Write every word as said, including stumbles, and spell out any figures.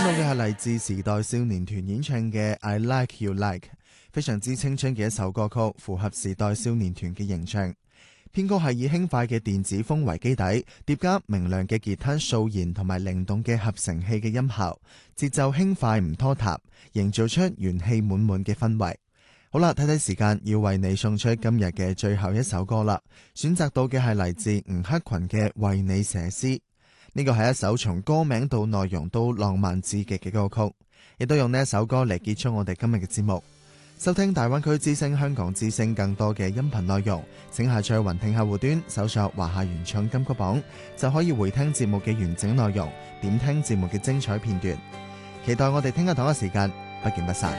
到嘅係嚟自時代少年團演唱嘅《I Like You Like》，非常之青春嘅一首歌曲，符合時代少年團嘅形象。編曲係以輕快嘅電子風為基底，疊加明亮嘅吉他掃弦同埋靈動嘅合成器嘅音效，節奏輕快唔拖沓，營造出元氣滿滿嘅氛圍。好啦，睇睇時間，要為你送出今日嘅最後一首歌啦。選擇到嘅係嚟自吳克群嘅《為你寫詩》，呢個係一首從歌名到內容都浪漫至極嘅歌曲，亦都用呢一首歌嚟結束我哋今日嘅節目。收聽大灣區之聲、香港之聲更多嘅音頻內容，請下載雲聽客戶端，搜索華夏原創金曲榜，就可以回聽節目嘅完整內容，點聽節目嘅精彩片段。期待我哋聽日同一時間不見不散。